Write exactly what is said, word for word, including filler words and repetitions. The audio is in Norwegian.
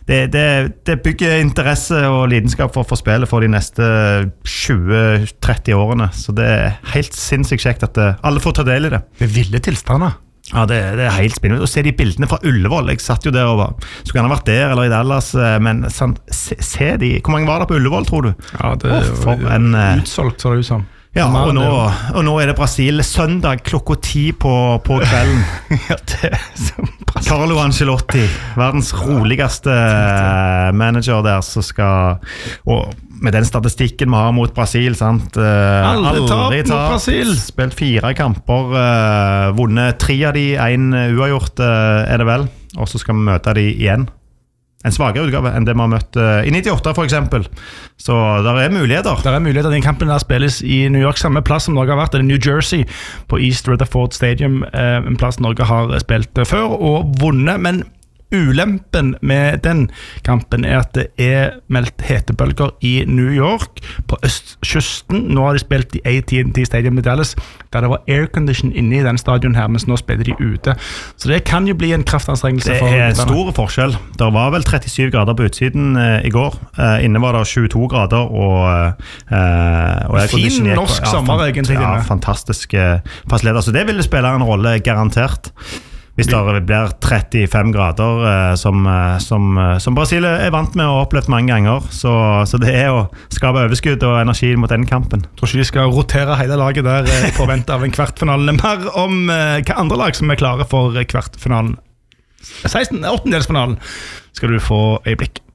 det, det, det bygger interesse og lidenskap for, for spillet for de neste tjue til tretti årene, så det er helt sinnssykt kjekt at alle får ta del i det. Det er ville tilstander. Ja, det, det er helt spennende. Og se de bildene fra Ullevål. Jeg satt jo der og var, så kan ha vært der eller i Dallas, men sånn, se, se de. Hvor mange var det på Ullevål, tror du? Ja, det er oh, for en, utsolgt, så det ut som. Ja, og nå, og nå er det Brasil søndag klokka ti på, på kvelden. Ja, det er som Brasil. Carlo Ancelotti, verdens roligste manager der, som skal... Og med den statistikken vi har mot Brasil, sant? Aldri tap mot Brasil. Spilt fire kamper, uh, vunnet tre av de, en uavgjort uh, er det vel, og så skal vi møte de igjen. En svagere utgave enn det vi har møtt uh, i nittiåtte for eksempel. Så der er muligheter. Der er muligheter. Den kampen der spilles i New York, samme plass som Norge har vært, eller New Jersey, på East Rutherford Stadium, uh, en plass Norge har spilt før og vunnet, men ulempen med den kampen er at det er meldt hetebølger i New York på østkysten. Nå har de spilt i A T and T Stadium i Dallas, der det var aircondition inne i den stadion her, mens nå spiller de ute. Så det kan jo bli en kraftanstrengelse. Det er en stor forskjell. Det var vel trettisju grader på utsiden eh, i går. Eh, inne var det tjueto grader, og, eh, og fin norsk ja, sommer, fant, egentlig. Ja, fantastiske fasiliteter. Så det ville spille en rolle, garantert. Hvis det blir trettifem grader, eh, som, som, som Brasil er vant med og opplevd mange ganger, så, så det er å skape overskudd og energi mot den kampen. Jeg tror ikke de skal rotere hele laget der eh, på vent av en kvartfinale. Mer om eh, hva andre lag som er klare for kvartfinalen. seksten åttendedelsfinalen skal du få øyeblikk.